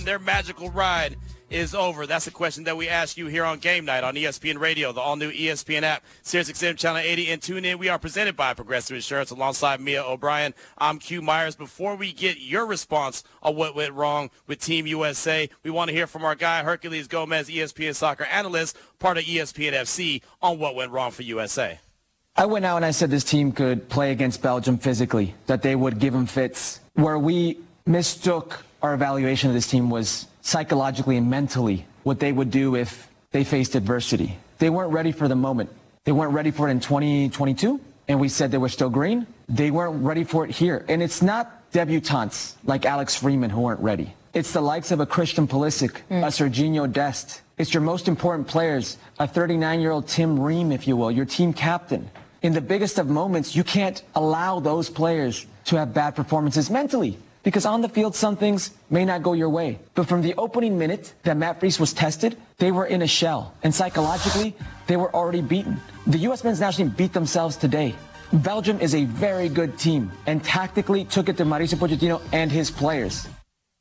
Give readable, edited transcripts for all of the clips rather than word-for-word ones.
their magical ride is over? That's a question that we ask you here on Game Night on ESPN Radio, the all-new ESPN app, SiriusXM Channel 80, and tune in. We are presented by Progressive Insurance alongside Mia O'Brien. I'm Q Myers. Before we get your response on what went wrong with Team USA, we want to hear from our guy, Herculez Gomez, ESPN soccer analyst, part of ESPN FC, on what went wrong for USA. I went out and I said this team could play against Belgium physically, that they would give them fits. Where we mistook our evaluation of this team was psychologically and mentally what they would do if they faced adversity. They weren't ready for the moment. They weren't ready for it in 2022, and we said they were still green. They weren't ready for it here. And it's not debutantes like Alex Freeman who weren't ready. It's the likes of a Christian Pulisic, a Serginho Dest. It's your most important players, a 39-year-old Tim Ream, if you will, your team captain. In the biggest of moments, you can't allow those players to have bad performances mentally. Because on the field, some things may not go your way. But from the opening minute that Matt Freese was tested, they were in a shell. And psychologically, they were already beaten. The U.S. men's national team beat themselves today. Belgium is a very good team and tactically took it to Mauricio Pochettino and his players.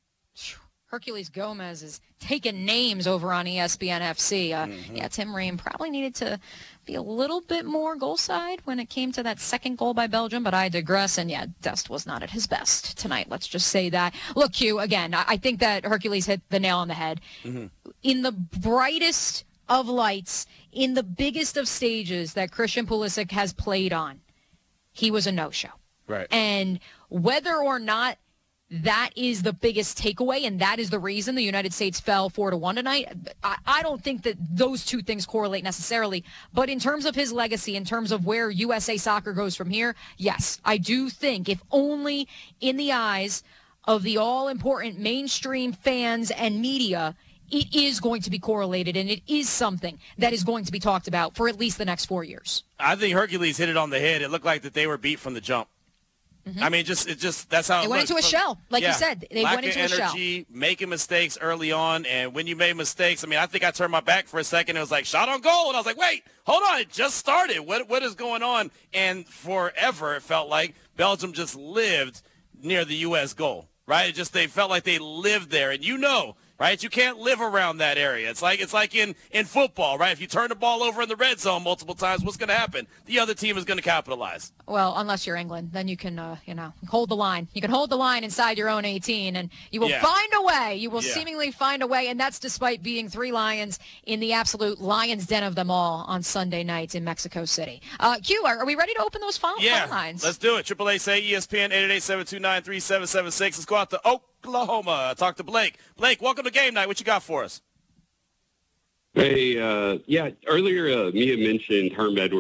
Herculez Gomez is taking names over on ESPN FC. Yeah, Tim Ream probably needed to be a little bit more goal side when it came to that second goal by Belgium, but I digress. And yeah, Dest was not at his best tonight. Let's just say that. Look, Q, again, I think that Herculez hit the nail on the head. In the brightest of lights, in the biggest of stages that Christian Pulisic has played on, he was a no-show. Right. And whether or not that is the biggest takeaway, and that is the reason the United States fell 4-1 tonight. I don't think that those two things correlate necessarily. But in terms of his legacy, in terms of where USA soccer goes from here, yes, I do think, if only in the eyes of the all-important mainstream fans and media, it is going to be correlated, and it is something that is going to be talked about for at least the next 4 years. I think Herculez hit it on the head. It looked like that they were beat from the jump. I mean, just that's how they it went looks. into a shell, like you said. They went into a shell. Lack of energy, making mistakes early on, and when you made mistakes, I mean, I think I turned my back for a second. It was like shot on goal, and I was like, wait, hold on, it just started. What is going on? And forever, it felt like Belgium just lived near the U.S. goal, right? They felt like they lived there, and right? You can't live around that area. It's like in football, right? If you turn the ball over in the red zone multiple times, what's going to happen? The other team is going to capitalize. Well, unless you're England, then you can, hold the line. You can hold the line inside your own 18, and you will find a way. You will seemingly find a way, and that's despite being 3 Lions in the absolute lion's den of them all on Sunday night in Mexico City. Q, are we ready to open those phone lines? Let's do it. AAA say ESPN 888-729-3776. Let's go out to Oklahoma. Talk to Blake. Blake, welcome to Game Night. What you got for us? Hey, earlier Mia mentioned Herm Edwards.